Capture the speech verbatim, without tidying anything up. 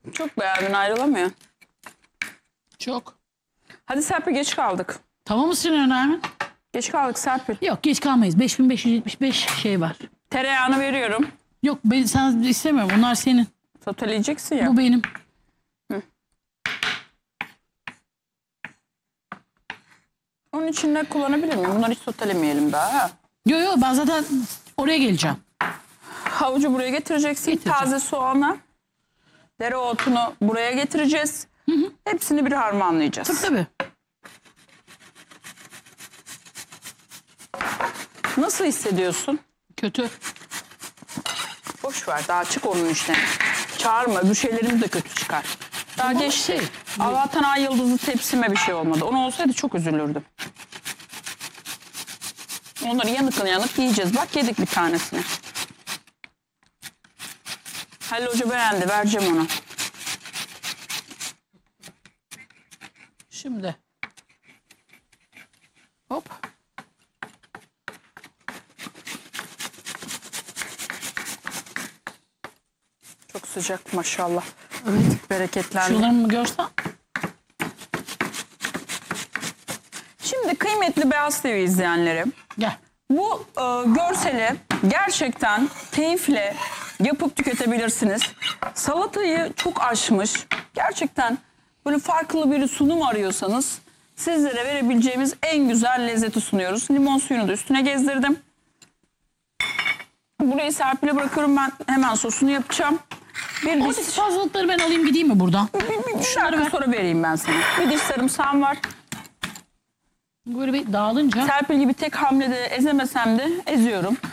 Çok beğendin, ayrılamıyor. Çok. Hadi Serpil, geç kaldık. Tamam mısın Nermin? Geç kaldık Serpil. Yok geç kalmayız. beş bin beş yüz yetmiş beş şey var. Tereyağını veriyorum. Yok ben sana istemiyorum. Bunlar senin. Soteleyeceksin ya. Bu benim. Onun içinde kullanabilir miyim? Bunları hiç sotelemeyelim daha. Ha? Yok yok ben zaten oraya geleceğim. Havucu buraya getireceksin. Getireceğim. Taze soğanı, dereotunu buraya getireceğiz. Hı hı. Hepsini bir harmanlayacağız. Tabii tabii. Nasıl hissediyorsun? Kötü. Boş ver, daha çık onun içine. Çağırma, öbür şeylerimiz de kötü çıkar. Daha Ama geçti. şey, Allah'tan ay yıldızı tepsime bir şey olmadı. Onu olsaydı çok üzülürdüm. Onları yanık yanık yiyeceğiz. Bak yedik bir tanesini. Halil Hoca beğendi, vereceğim ona. Şimdi. Hop. Çok sıcak maşallah. Evet. Bereketlendi. Şuralarımı görsen. Şimdi kıymetli Beyaz T V izleyenleri, Gel. bu e, görseli gerçekten keyifle yapıp tüketebilirsiniz. Salatayı çok aşmış. Gerçekten böyle farklı bir sunum arıyorsanız sizlere verebileceğimiz en güzel lezzeti sunuyoruz. Limon suyunu da üstüne gezdirdim. Burayı Serpil'e bırakıyorum, ben hemen sosunu yapacağım. Bir Oradaki diş, fazlalıkları ben alayım gideyim mi buradan? bir, bir, bir dakika sonra vereyim ben sana. Bir diş sarımsağım var. Böyle bir dağılınca. Serpil gibi tek hamlede ezemesem de eziyorum.